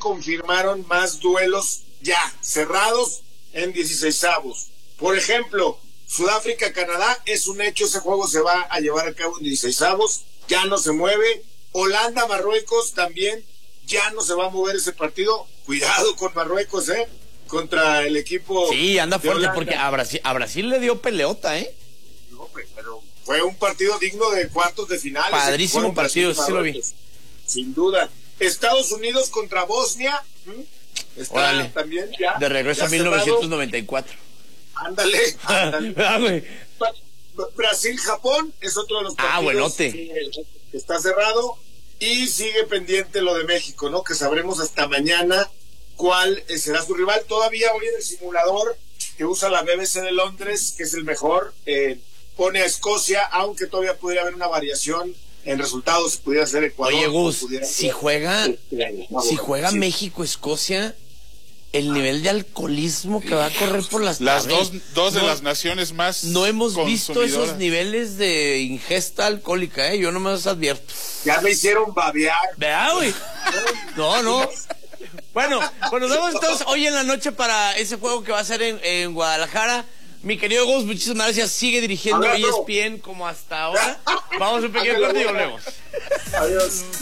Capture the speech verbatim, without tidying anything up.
confirmaron más duelos ya cerrados en dieciseisavos. Por ejemplo, Sudáfrica-Canadá es un hecho, ese juego se va a llevar a cabo en dieciseisavos, ya no se mueve. Holanda-Marruecos también, ya no se va a mover ese partido. Cuidado con Marruecos, ¿eh? Contra el equipo. Sí, anda fuerte porque a Brasil, a Brasil le dio peleota, ¿eh? No, pero fue un partido digno de cuartos de final. Padrísimo partido, sí lo vi. Sin duda. Estados Unidos contra Bosnia. ¿Mm? Está Órale. También ya. De regreso ya a mil novecientos noventa y cuatro. Ándale. ándale. Ah, güey. Brasil-Japón es otro de los partidos. Ah, buenote. Que está cerrado. Y sigue pendiente lo de México, ¿no? Que sabremos hasta mañana cuál será su rival. Todavía hoy en el simulador que usa la B B C de Londres, que es el mejor, eh, pone a Escocia, aunque todavía podría haber una variación en resultados, si pudiera ser Ecuador. Oye, Gus, pudiera si ser, juega, este, no, si bueno, juega sí. México-Escocia, el nivel de alcoholismo que va a correr por las Las tardes. dos, dos de no, las naciones más No hemos visto esos consumidoras. niveles de ingesta alcohólica, ¿eh? Yo nomás advierto. Ya me hicieron babear. ¿Verdad, güey? No, no. Bueno, pues nos vemos entonces hoy en la noche para ese juego que va a ser en, en Guadalajara. Mi querido Gus, muchísimas gracias. Sigue dirigiendo Abrazo. E S P N como hasta ahora. Vamos a un pequeño corte y volvemos. Adiós.